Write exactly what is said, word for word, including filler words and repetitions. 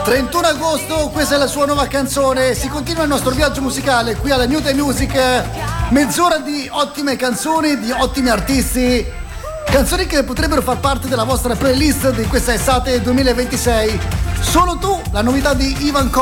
trentuno agosto, questa è la sua nuova canzone. Si continua il nostro viaggio musicale qui alla New Day Music. Mezz'ora di ottime canzoni, di ottimi artisti. Canzoni che potrebbero far parte della vostra playlist di questa estate duemilaventisei. Solo tu, la novità di Ivan